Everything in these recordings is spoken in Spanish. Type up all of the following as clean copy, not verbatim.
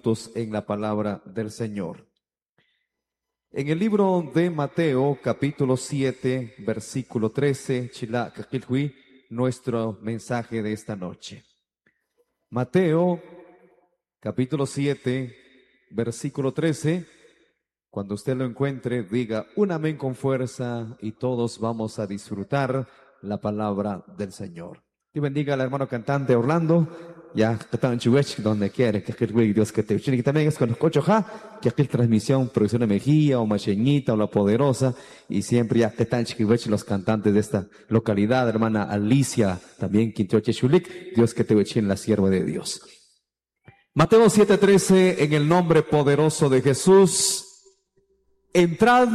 juntos en la palabra del Señor. En el libro de Mateo, capítulo 7, versículo 13, nuestro mensaje de esta noche. Mateo, capítulo 7, versículo 13. Cuando usted lo encuentre, diga un amén con fuerza y todos vamos a disfrutar la palabra del Señor. Dios bendiga al hermano cantante Orlando. Ya, donde quiere, que Dios que te y también es con los cochos, que aquí transmisión, producción de Mejía, o Macheñita, o La Poderosa, y siempre ya que están los cantantes de esta localidad, hermana Alicia, también Quintioche Chulik, Dios que te en la sierva de Dios. Mateo 7:13, en el nombre poderoso de Jesús. Entrad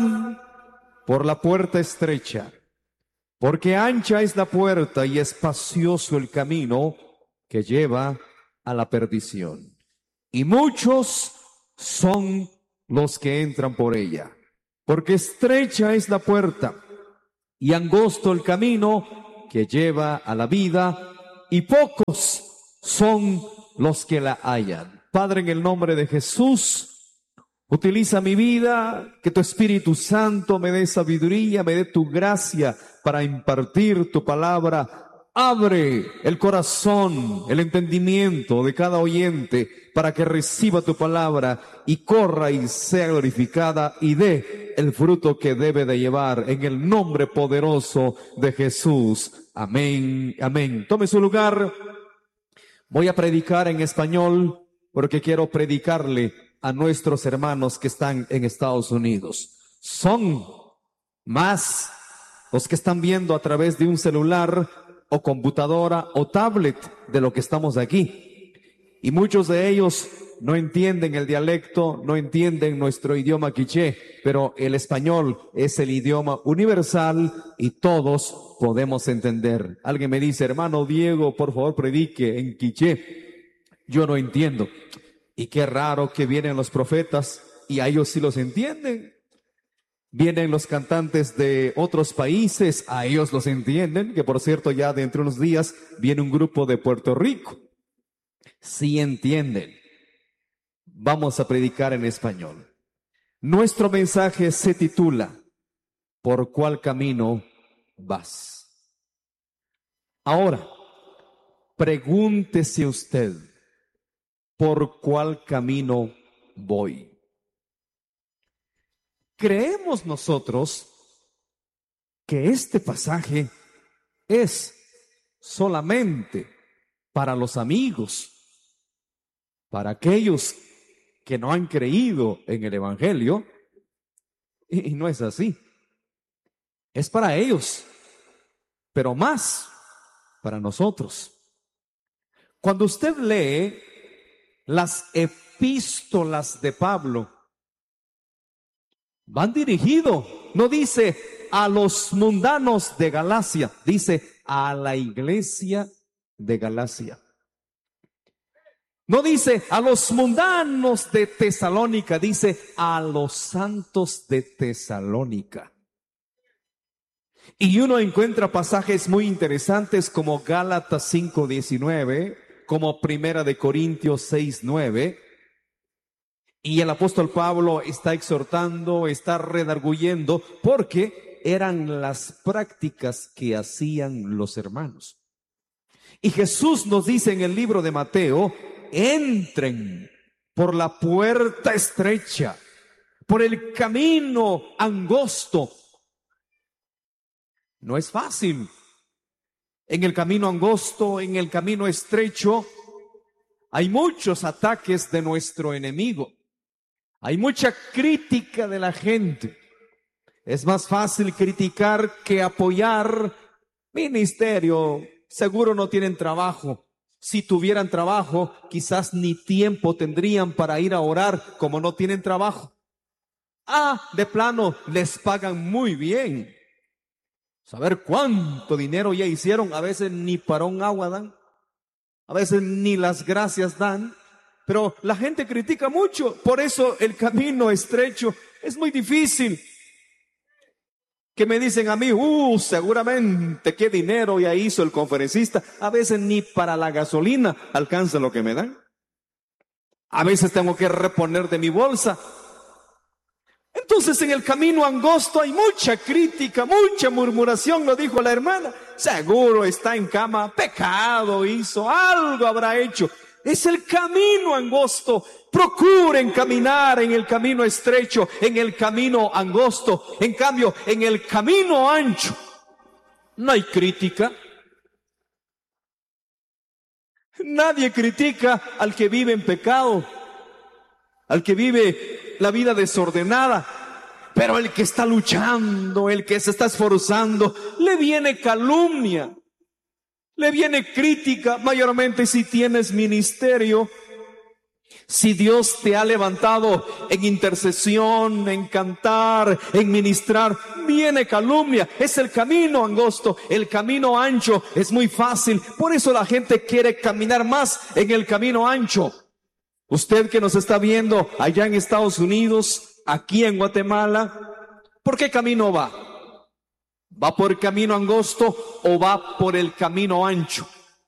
por la puerta estrecha, porque ancha es la puerta y espacioso el camino que lleva a la perdición. Y muchos son los que entran por ella, porque estrecha es la puerta y angosto el camino que lleva a la vida, y pocos son los que la hallan. Padre, en el nombre de Jesús, utiliza mi vida, que tu Espíritu Santo me dé sabiduría, me dé tu gracia para impartir tu palabra. Abre el corazón, el entendimiento de cada oyente para que reciba tu palabra y corra y sea glorificada y dé el fruto que debe de llevar en el nombre poderoso de Jesús. Amén, amén. Tome su lugar. Voy a predicar en español porque quiero predicarle a nuestros hermanos que están en Estados Unidos. Son más los que están viendo a través de un celular o computadora o tablet de lo que estamos aquí. Y muchos de ellos no entienden el dialecto, no entienden nuestro idioma quiché, pero el español es el idioma universal y todos podemos entender. Alguien me dice, hermano Diego, por favor predique en quiché. Yo no entiendo. Y qué raro que vienen los profetas y a ellos sí los entienden. Vienen los cantantes de otros países, a ellos los entienden, que por cierto ya dentro de unos días viene un grupo de Puerto Rico. Sí entienden. Vamos a predicar en español. Nuestro mensaje se titula, ¿por cuál camino vas? Ahora, pregúntese usted, ¿por cuál camino voy? Creemos nosotros que este pasaje es solamente para los amigos, para aquellos que no han creído en el Evangelio, y no es así. Es para ellos, pero más para nosotros. Cuando usted lee las epístolas de Pablo, van dirigidos, no dice a los mundanos de Galacia, dice a la iglesia de Galacia. No dice a los mundanos de Tesalónica, dice a los santos de Tesalónica. Y uno encuentra pasajes muy interesantes como Gálatas 5:19, como Primera de Corintios 6:9. Y el apóstol Pablo está exhortando, está redarguyendo, porque eran las prácticas que hacían los hermanos. Y Jesús nos dice en el libro de Mateo, entren por la puerta estrecha, por el camino angosto. No es fácil. En el camino angosto, en el camino estrecho, hay muchos ataques de nuestro enemigo. Hay mucha crítica de la gente. Es más fácil criticar que apoyar. Ministerio, seguro no tienen trabajo. Si tuvieran trabajo, quizás ni tiempo tendrían para ir a orar, como no tienen trabajo. De plano, les pagan muy bien. Saber cuánto dinero ya hicieron, a veces ni para un agua dan. A veces ni las gracias dan. Pero la gente critica mucho, por eso el camino estrecho es muy difícil. Que me dicen a mí, seguramente qué dinero ya hizo el conferencista. A veces ni para la gasolina alcanza lo que me dan. A veces tengo que reponer de mi bolsa. Entonces en el camino angosto hay mucha crítica, mucha murmuración, lo dijo la hermana. Seguro está en cama, pecado hizo, algo habrá hecho. Es el camino angosto. Procuren caminar en el camino estrecho, en el camino angosto. En cambio, en el camino ancho no hay crítica. Nadie critica al que vive en pecado, al que vive la vida desordenada. Pero el que está luchando, el que se está esforzando, le viene calumnia, le viene crítica, mayormente si tienes ministerio. Si Dios te ha levantado en intercesión, en cantar, en ministrar, viene calumnia. Es el camino angosto, el camino ancho es muy fácil. Por eso la gente quiere caminar más en el camino ancho. Usted que nos está viendo allá en Estados Unidos, aquí en Guatemala, ¿por qué camino va? ¿Va por el camino angosto o va por el camino ancho?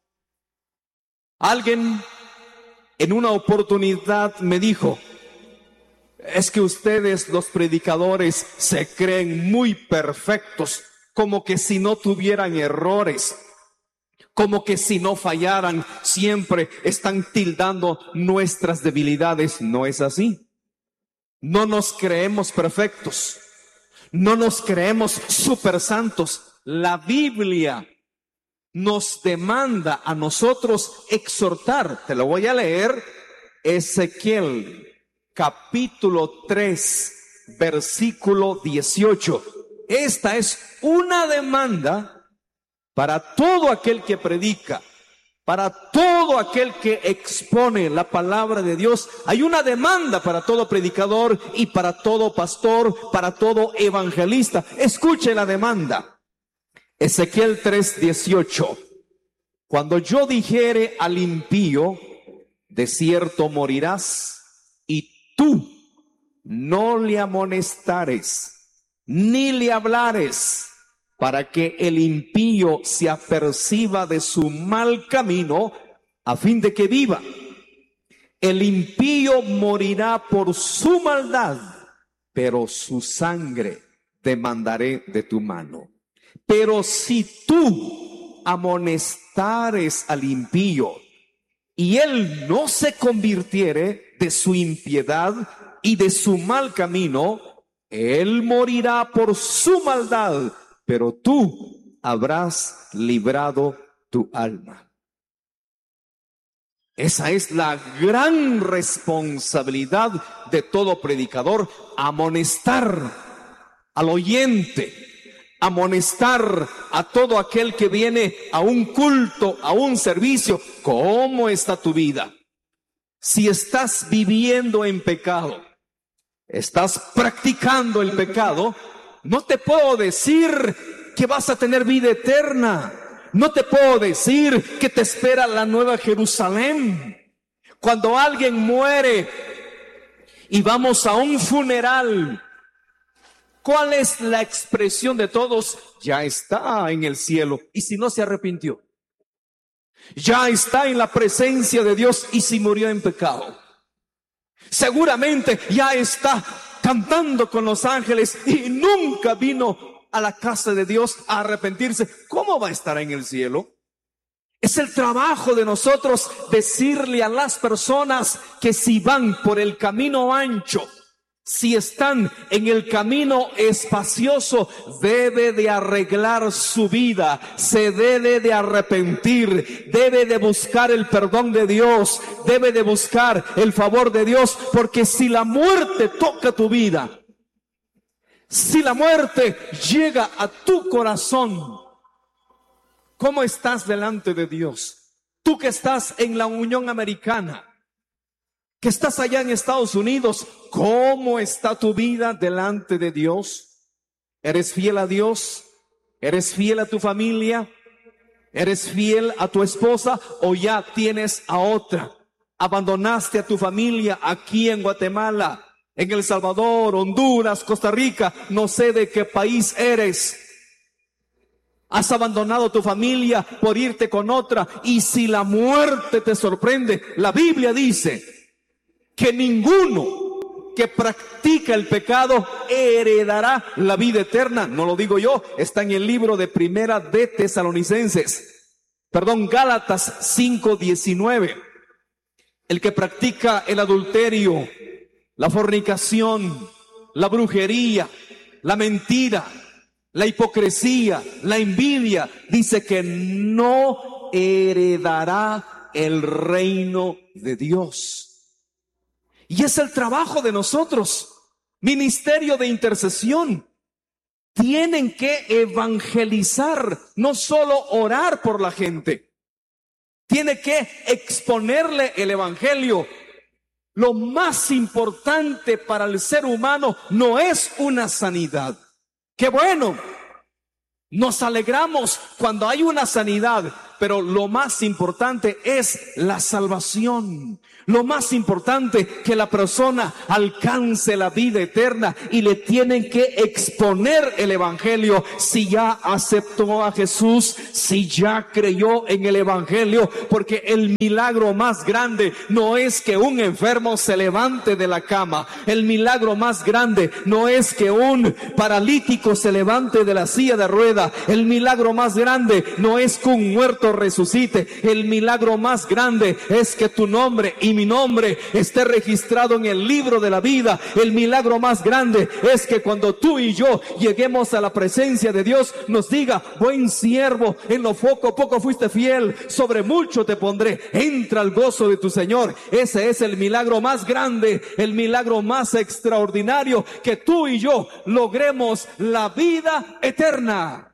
Alguien en una oportunidad me dijo, es que ustedes los predicadores se creen muy perfectos, como que si no tuvieran errores, como que si no fallaran, siempre están tildando nuestras debilidades. No es así. No nos creemos perfectos, no nos creemos super santos. La Biblia nos demanda a nosotros exhortar. Te lo voy a leer. Ezequiel capítulo 3 versículo 18. Esta es una demanda para todo aquel que predica, para todo aquel que expone la palabra de Dios. Hay una demanda para todo predicador y para todo pastor, para todo evangelista. Escuche la demanda. Ezequiel 3:18. Cuando yo dijere al impío, de cierto morirás, y tú no le amonestares, ni le hablares, para que el impío se aperciba de su mal camino, a fin de que viva. El impío morirá por su maldad, pero su sangre demandaré de tu mano. Pero si tú amonestares al impío, y él no se convirtiere de su impiedad y de su mal camino, él morirá por su maldad, pero tú habrás librado tu alma. Esa es la gran responsabilidad de todo predicador: amonestar al oyente, amonestar a todo aquel que viene a un culto, a un servicio. ¿Cómo está tu vida? Si estás viviendo en pecado, estás practicando el pecado, no te puedo decir que vas a tener vida eterna. No te puedo decir que te espera la nueva Jerusalén. Cuando alguien muere y vamos a un funeral, ¿cuál es la expresión de todos? Ya está en el cielo. ¿Y si no se arrepintió? Ya está en la presencia de Dios. ¿Y si murió en pecado? Seguramente ya está cantando con los ángeles y nunca vino a la casa de Dios a arrepentirse. ¿Cómo va a estar en el cielo? Es el trabajo de nosotros decirle a las personas que si van por el camino ancho, si están en el camino espacioso, debe de arreglar su vida, se debe de arrepentir, debe de buscar el perdón de Dios, debe de buscar el favor de Dios, porque si la muerte toca tu vida, si la muerte llega a tu corazón, ¿cómo estás delante de Dios? Tú que estás en la Unión Americana, que estás allá en Estados Unidos, ¿cómo está tu vida delante de Dios? ¿Eres fiel a Dios? ¿Eres fiel a tu familia? ¿Eres fiel a tu esposa o ya tienes a otra? ¿Abandonaste a tu familia aquí en Guatemala, en El Salvador, Honduras, Costa Rica? No sé de qué país eres. Has abandonado tu familia por irte con otra. Y si la muerte te sorprende, la Biblia dice que ninguno que practica el pecado heredará la vida eterna. No lo digo yo, está en el libro de Primera de Gálatas 5:19. El que practica el adulterio, la fornicación, la brujería, la mentira, la hipocresía, la envidia, dice que no heredará el reino de Dios. Y es el trabajo de nosotros, ministerio de intercesión. Tienen que evangelizar, no solo orar por la gente. Tiene que exponerle el evangelio. Lo más importante para el ser humano no es una sanidad. ¡Qué bueno! Nos alegramos cuando hay una sanidad, pero lo más importante es la salvación. Lo más importante, que la persona alcance la vida eterna, y le tienen que exponer el evangelio. Si ya aceptó a Jesús, si ya creyó en el evangelio, porque el milagro más grande no es que un enfermo se levante de la cama. El milagro más grande no es que un paralítico se levante de la silla de ruedas. El milagro más grande no es que un muerto resucite. El milagro más grande es que tu nombre y mi nombre esté registrado en el libro de la vida. El milagro más grande es que cuando tú y yo lleguemos a la presencia de Dios, nos diga: buen siervo, en lo poco fuiste fiel, sobre mucho te pondré, entra al gozo de tu Señor. Ese es el milagro más grande, el milagro más extraordinario, que tú y yo logremos la vida eterna.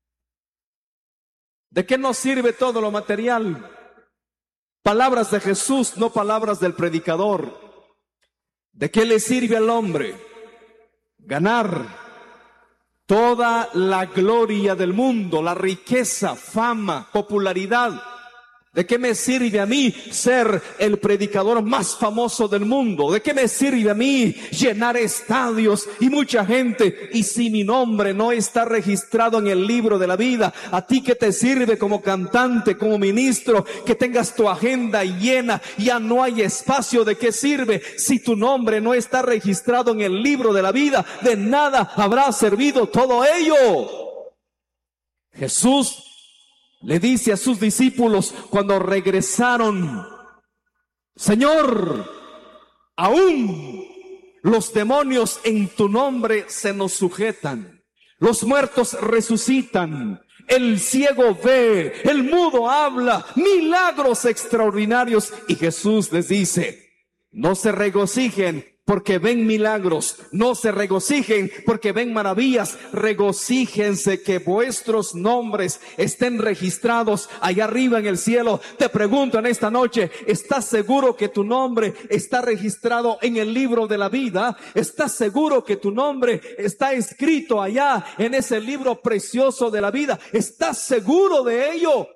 ¿De qué nos sirve todo lo material? Palabras de Jesús, no palabras del predicador. ¿De qué le sirve al hombre ganar toda la gloria del mundo, la riqueza, fama, popularidad? ¿De qué me sirve a mí ser el predicador más famoso del mundo? ¿De qué me sirve a mí llenar estadios y mucha gente, y si mi nombre no está registrado en el libro de la vida? ¿A ti qué te sirve como cantante, como ministro, que tengas tu agenda llena? Ya no hay espacio. ¿De qué sirve si tu nombre no está registrado en el libro de la vida? De nada habrá servido todo ello. Jesús le dice a sus discípulos cuando regresaron: Señor, aún los demonios en tu nombre se nos sujetan, los muertos resucitan, el ciego ve, el mudo habla, milagros extraordinarios. Y Jesús les dice: no se regocijen porque ven milagros, no se regocijen porque ven maravillas, regocíjense que vuestros nombres estén registrados allá arriba en el cielo. Te pregunto en esta noche: ¿estás seguro que tu nombre está registrado en el libro de la vida? ¿Estás seguro que tu nombre está escrito allá en ese libro precioso de la vida? ¿Estás seguro de ello?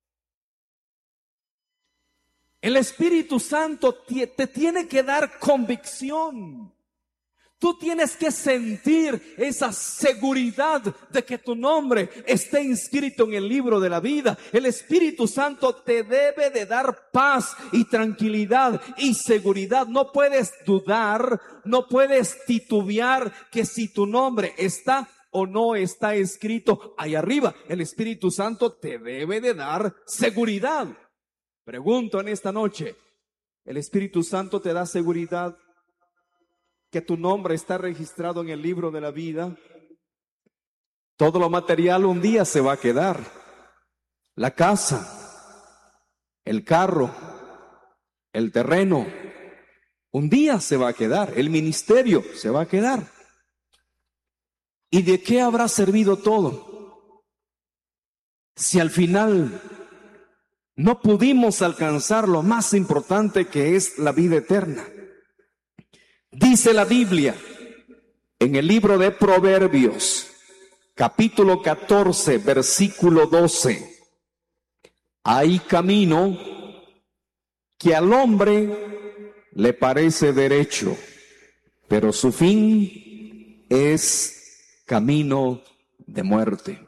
El Espíritu Santo te tiene que dar convicción. Tú tienes que sentir esa seguridad de que tu nombre esté inscrito en el libro de la vida. El Espíritu Santo te debe de dar paz y tranquilidad y seguridad. No puedes dudar, no puedes titubear que si tu nombre está o no está escrito ahí arriba. El Espíritu Santo te debe de dar seguridad. Pregunto en esta noche: ¿el Espíritu Santo te da seguridad que tu nombre está registrado en el libro de la vida? Todo lo material un día se va a quedar. La casa, el carro, el terreno, un día se va a quedar. El ministerio se va a quedar. ¿Y de qué habrá servido todo si al final no pudimos alcanzar lo más importante, que es la vida eterna? Dice la Biblia en el libro de Proverbios, capítulo 14, versículo 12: hay camino que al hombre le parece derecho, pero su fin es camino de muerte.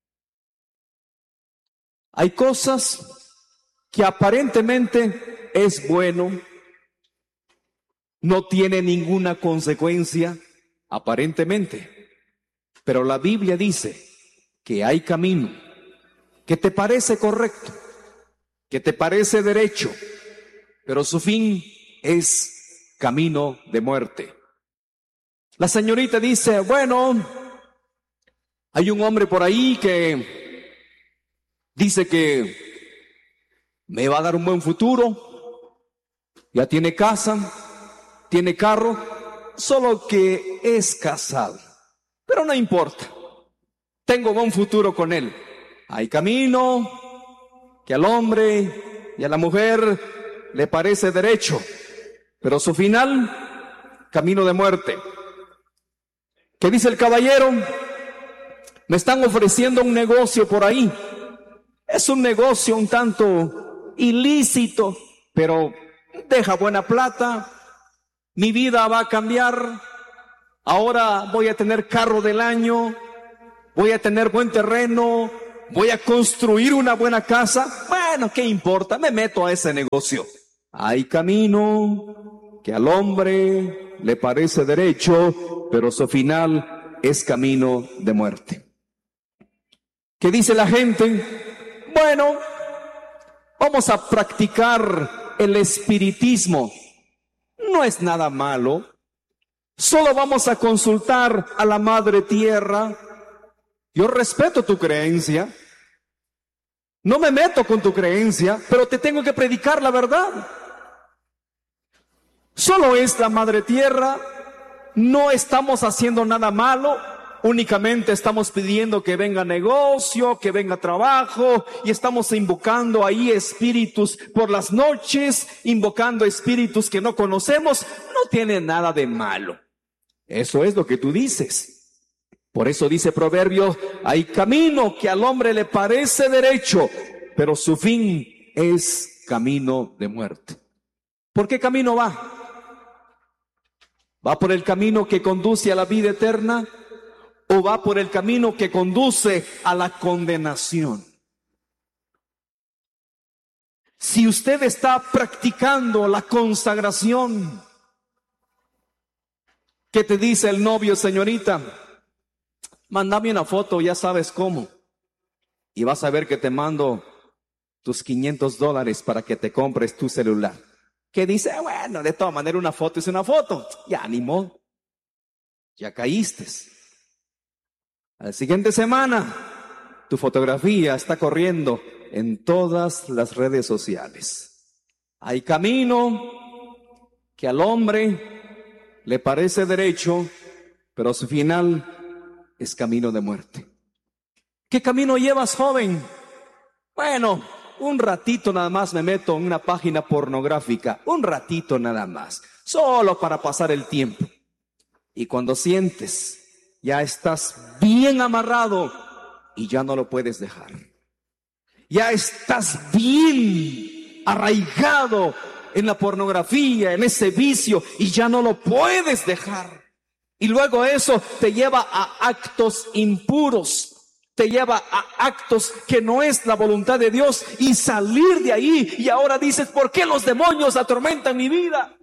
Hay cosas que aparentemente es bueno, no tiene ninguna consecuencia, aparentemente. Pero la Biblia dice que hay camino que te parece correcto, que te parece derecho, pero su fin es camino de muerte. La señorita dice, bueno, hay un hombre por ahí que dice que me va a dar un buen futuro, ya tiene casa, tiene carro, solo que es casado, pero no importa, tengo buen futuro con él. Hay camino que al hombre y a la mujer le parece derecho, pero su final, camino de muerte. ¿Qué dice el caballero? Me están ofreciendo un negocio por ahí. Es un negocio un tanto ilícito, pero deja buena plata. Mi vida va a cambiar. Ahora voy a tener carro del año, voy a tener buen terreno, voy a construir una buena casa. Bueno, ¿qué importa? Me meto a ese negocio. Hay camino que al hombre le parece derecho, pero su final es camino de muerte. ¿Qué dice la gente? Bueno, vamos a practicar el espiritismo. No es nada malo. Solo vamos a consultar a la Madre Tierra. Yo respeto tu creencia. No me meto con tu creencia, pero te tengo que predicar la verdad. Solo es la Madre Tierra. No estamos haciendo nada malo. Únicamente estamos pidiendo que venga negocio, que venga trabajo, y estamos invocando ahí espíritus por las noches, invocando espíritus que no conocemos. No tiene nada de malo. Eso es lo que tú dices. Por eso dice Proverbios, hay camino que al hombre le parece derecho, pero su fin es camino de muerte. ¿Por qué camino va? ¿Va por el camino que conduce a la vida eterna o va por el camino que conduce a la condenación? Si usted está practicando la consagración, ¿qué te dice el novio, señorita? Mándame una foto, ya sabes cómo. Y vas a ver que te mando tus $500 para que te compres tu celular. ¿Qué dice? Bueno, de todas maneras una foto es una foto. Ya animó. Ya caíste. A la siguiente semana, tu fotografía está corriendo en todas las redes sociales. Hay camino que al hombre le parece derecho, pero su final es camino de muerte. ¿Qué camino llevas, joven? Bueno, un ratito nada más me meto en una página pornográfica, un ratito nada más, solo para pasar el tiempo. Y cuando sientes, ya estás bien amarrado y ya no lo puedes dejar. Ya estás bien arraigado en la pornografía, en ese vicio, y ya no lo puedes dejar. Y luego eso te lleva a actos impuros. Te lleva a actos que no es la voluntad de Dios, y salir de ahí. Y ahora dices, ¿por qué los demonios atormentan mi vida?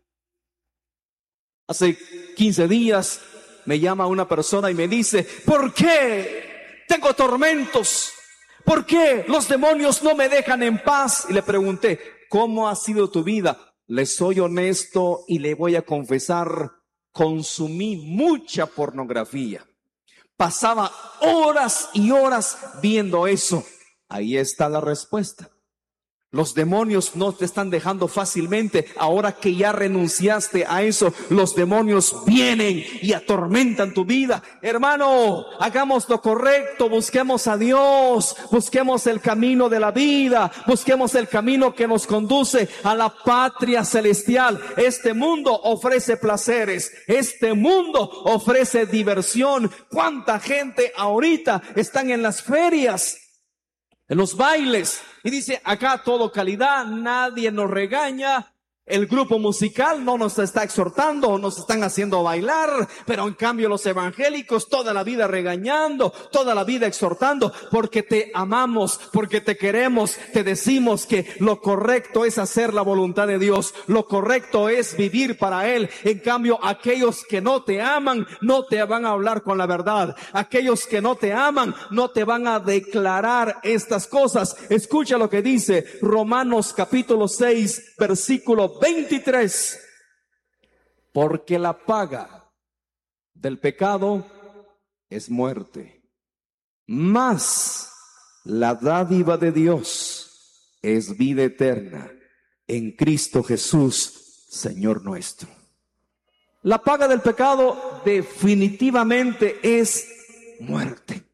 Hace 15 días me llama una persona y me dice, ¿por qué tengo tormentos? ¿Por qué los demonios no me dejan en paz? Y le pregunté, ¿cómo ha sido tu vida? Le soy honesto y le voy a confesar, consumí mucha pornografía. Pasaba horas y horas viendo eso. Ahí está la respuesta. Los demonios no te están dejando fácilmente. Ahora que ya renunciaste a eso, los demonios vienen y atormentan tu vida. Hermano, hagamos lo correcto, busquemos a Dios, busquemos el camino de la vida, busquemos el camino que nos conduce a la patria celestial. Este mundo ofrece placeres, este mundo ofrece diversión. ¿Cuánta gente ahorita están en las ferias, en los bailes? Y dice, acá todo calidad, nadie nos regaña, El grupo musical no nos está exhortando, nos están haciendo bailar, pero en cambio los evangélicos toda la vida regañando, toda la vida exhortando, porque te amamos, porque te queremos, te decimos que lo correcto es hacer la voluntad de Dios, lo correcto es vivir para Él. En cambio, aquellos que no te aman, no te van a hablar con la verdad. Aquellos que no te aman, no te van a declarar estas cosas. Escucha lo que dice Romanos capítulo 6, versículo 23, porque la paga del pecado es muerte, mas la dádiva de Dios es vida eterna en Cristo Jesús, Señor nuestro. La paga del pecado definitivamente es muerte.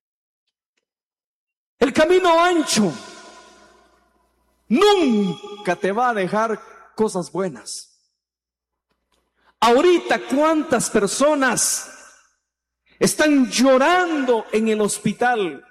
El camino ancho nunca te va a dejar cosas buenas. Ahorita, ¿cuántas personas están llorando en el hospital?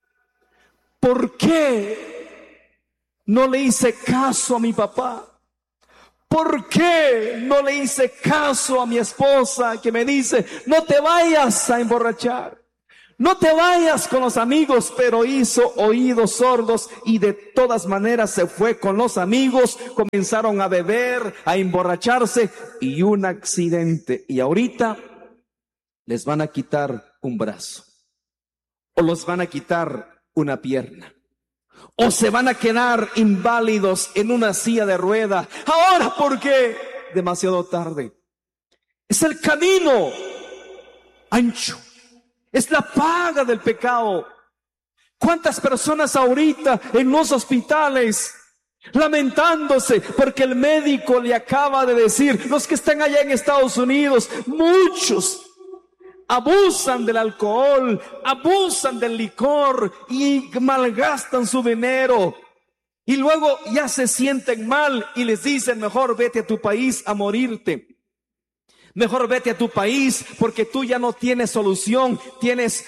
¿Por qué no le hice caso a mi papá? ¿Por qué no le hice caso a mi esposa que me dice, no te vayas a emborrachar? No te vayas con los amigos, pero hizo oídos sordos y de todas maneras se fue con los amigos, comenzaron a beber, a emborracharse y un accidente. Y ahorita les van a quitar un brazo, o los van a quitar una pierna, o se van a quedar inválidos en una silla de rueda. Ahora, ¿por qué? Demasiado tarde. Es el camino ancho. Es la paga del pecado. ¿Cuántas personas ahorita en los hospitales lamentándose porque el médico le acaba de decir, los que están allá en Estados Unidos, muchos abusan del alcohol, abusan del licor y malgastan su dinero? Y luego ya se sienten mal y les dicen, mejor vete a tu país a morirte. Mejor vete a tu país porque tú ya no tienes solución. Tienes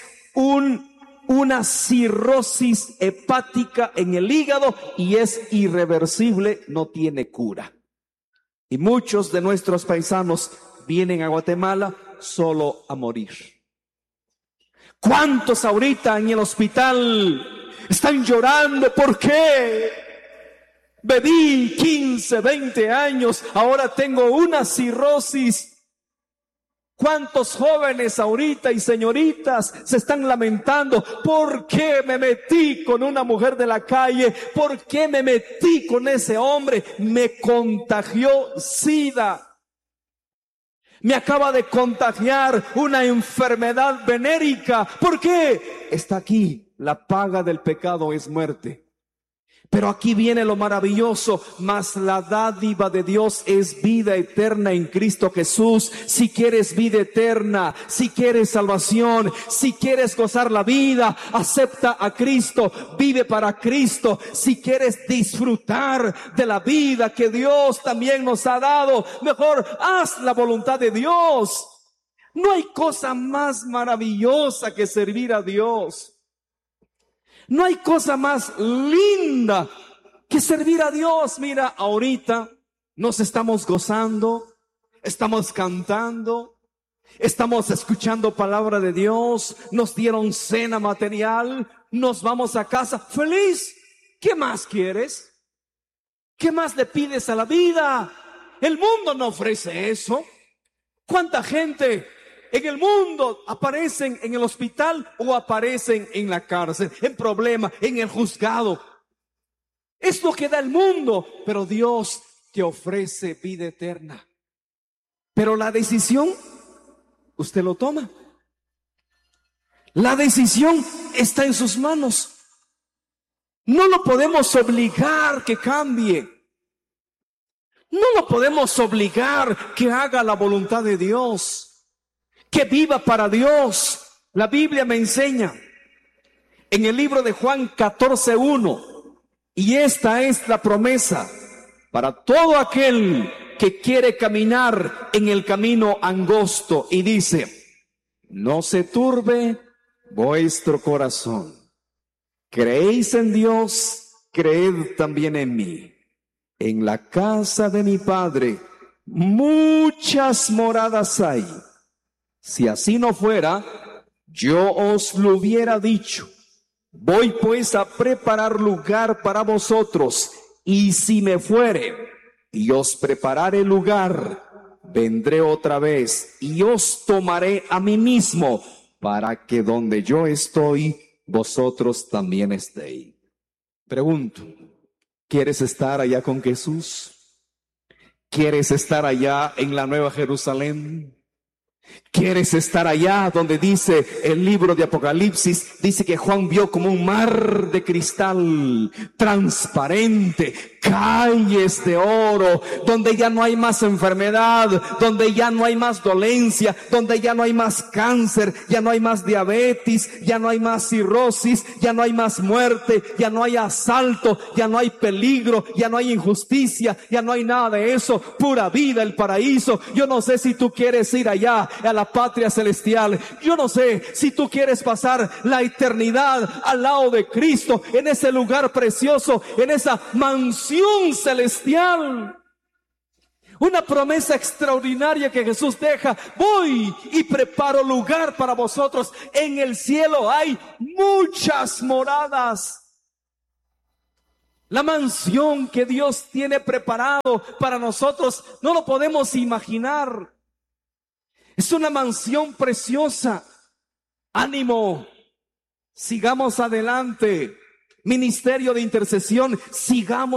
una cirrosis hepática en el hígado y es irreversible, no tiene cura. Y muchos de nuestros paisanos vienen a Guatemala solo a morir. ¿Cuántos ahorita en el hospital están llorando? ¿Por qué? Bebí 15, 20 años, ahora tengo una cirrosis. ¿Cuántos jóvenes ahorita y señoritas se están lamentando? ¿Por qué me metí con una mujer de la calle? ¿Por qué me metí con ese hombre? Me contagió SIDA. Me acaba de contagiar una enfermedad venérica. ¿Por qué? Está aquí. La paga del pecado es muerte. Pero aquí viene lo maravilloso, mas la dádiva de Dios es vida eterna en Cristo Jesús. Si quieres vida eterna, si quieres salvación, si quieres gozar la vida, acepta a Cristo, vive para Cristo. Si quieres disfrutar de la vida que Dios también nos ha dado, mejor haz la voluntad de Dios. No hay cosa más maravillosa que servir a Dios. No hay cosa más linda que servir a Dios. Mira, ahorita nos estamos gozando, estamos cantando, estamos escuchando palabra de Dios, nos dieron cena material, nos vamos a casa feliz. ¿Qué más quieres? ¿Qué más le pides a la vida? El mundo no ofrece eso. ¿Cuánta gente en el mundo aparecen en el hospital o aparecen en la cárcel, en problema, en el juzgado? Es lo que da el mundo, pero Dios te ofrece vida eterna. Pero la decisión, usted lo toma. La decisión está en sus manos. No lo podemos obligar que cambie. No lo podemos obligar que haga la voluntad de Dios, que viva para Dios. La Biblia me enseña en el libro de Juan 14:1, y esta es la promesa para todo aquel que quiere caminar en el camino angosto, y dice: no se turbe vuestro corazón. Creéis en Dios, creed también en mí. En la casa de mi Padre muchas moradas hay. Si así no fuera, yo os lo hubiera dicho. Voy pues a preparar lugar para vosotros, y si me fuere y os preparare lugar, vendré otra vez y os tomaré a mí mismo, para que donde yo estoy, vosotros también estéis. Pregunto, ¿quieres estar allá con Jesús? ¿Quieres estar allá en la Nueva Jerusalén? ¿Quieres estar allá donde dice el libro de Apocalipsis? Dice que Juan vio como un mar de cristal transparente, calles de oro, donde ya no hay más enfermedad, donde ya no hay más dolencia, donde ya no hay más cáncer, ya no hay más diabetes, ya no hay más cirrosis, ya no hay más muerte, ya no hay asalto, ya no hay peligro, ya no hay injusticia, ya no hay nada de eso. Pura vida, el paraíso. Yo no sé si tú quieres ir allá a la patria celestial. Yo no sé si tú quieres pasar la eternidad al lado de Cristo, en ese lugar precioso, en esa mansión celestial. Una promesa extraordinaria que Jesús deja. Voy y preparo lugar para vosotros. En el cielo hay muchas moradas. La mansión que Dios tiene preparado para nosotros no lo podemos imaginar. Es una mansión preciosa. Ánimo, sigamos adelante. Ministerio de intercesión, sigamos